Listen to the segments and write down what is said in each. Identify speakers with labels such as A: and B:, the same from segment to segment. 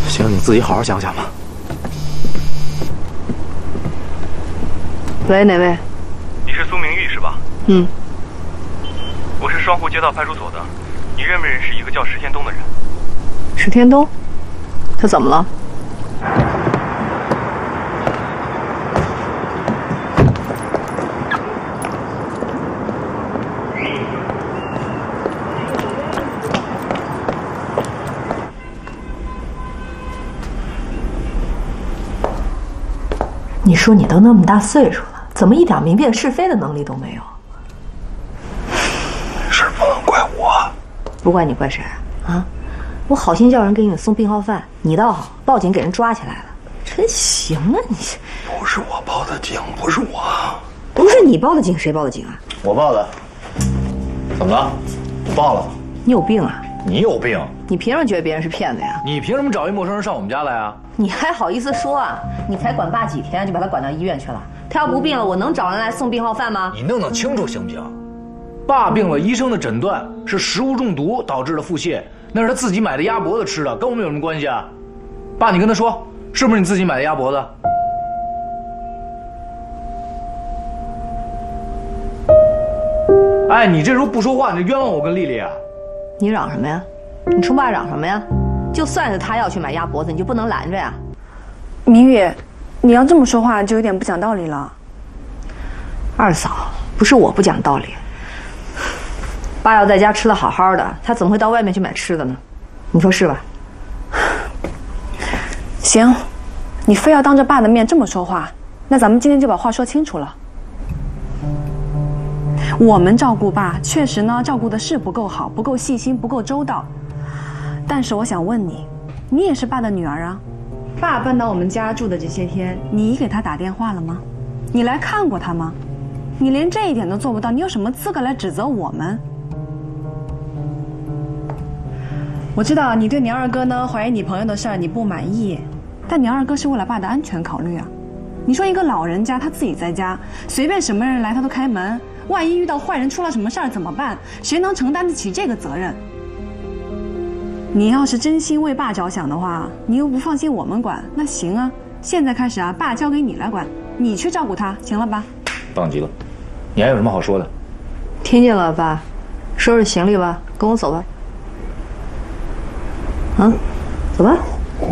A: 行，你自己好好想想吧。
B: 喂，哪位？
C: 你是苏明玉是吧？
B: 嗯。
C: 我是双湖街道派出所的，你认不认识一个叫石天东的人？
B: 石天东？他怎么了？你说你都那么大岁数了，怎么一点明辨是非的能力都没有？
D: 事不能怪我，
B: 不怪你怪谁啊？我好心叫人给你们送病号饭，你倒好，报警给人抓起来了，真行啊你！
D: 不是我报的警，不是我，
B: 不是你报的警，谁报的警啊？
A: 我报的。怎么了？我报了。
B: 你有病啊！
A: 你有病！
B: 你凭什么觉得别人是骗子呀？
A: 你凭什么找一陌生人上我们家来啊？
B: 你还好意思说啊？你才管爸几天就把他管到医院去了？他要不病了，我能找人来送病号饭吗？
A: 你弄清楚行不行？爸病了，医生的诊断是食物中毒导致的腹泻，那是他自己买的鸭脖子吃的，跟我们有什么关系啊？爸，你跟他说，是不是你自己买的鸭脖子？哎，你这时候不说话，你就冤枉我跟丽丽啊！
B: 你嚷什么呀？你冲爸嚷什么呀？就算是他要去买鸭脖子，你就不能拦着呀？
E: 明宇，你要这么说话就有点不讲道理了。
B: 二嫂，不是我不讲道理。爸要在家吃的好好的，他怎么会到外面去买吃的呢？你说是吧？
E: 行，你非要当着爸的面这么说话，那咱们今天就把话说清楚了。我们照顾爸，确实呢，照顾的是不够好，不够细心，不够周到。但是我想问你，你也是爸的女儿啊。爸搬到我们家住的这些天，你给他打电话了吗？你来看过他吗？你连这一点都做不到，你有什么资格来指责我们？我知道你对你二哥呢怀疑你朋友的事儿你不满意，但你二哥是为了爸的安全考虑啊。你说一个老人家他自己在家，随便什么人来他都开门，万一遇到坏人出了什么事儿怎么办？谁能承担得起这个责任？你要是真心为爸着想的话，你又不放心我们管，那行啊，现在开始啊，爸交给你来管，你去照顾他，行了吧？
A: 当急了，你还有什么好说的？
B: 听见了，爸，收拾行李吧，跟我走吧。啊，走吧。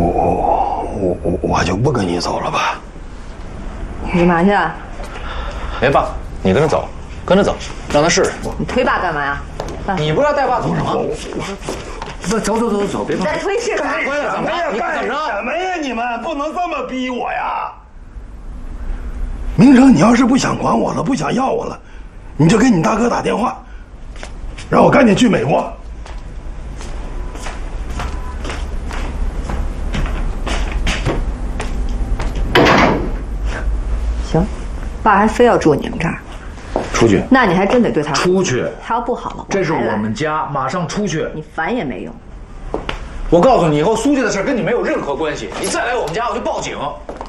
D: 我就不跟你走了吧。
B: 你干嘛去啊？
A: 哎，爸，你跟着走，跟着走，让他试试。
B: 你推爸干嘛呀？爸，
A: 你不是要带爸走吗？不，走，别
B: 你再推试试。
A: 回来怎么着？你
D: 干
A: 怎么着？
D: 什么呀？你们不能这么逼我呀！明成，你要是不想管我了，不想要我了，你就给你大哥打电话，让我赶紧去美国。
B: 行，爸还非要住你们这儿，
A: 出去。
B: 那你还真得对他
A: 出去。
B: 他要不好了，
A: 这是
B: 还来
A: 我们家，马上出去。
B: 你烦也没用。
A: 我告诉你，以后苏家的事跟你没有任何关系。你再来我们家，我就报警。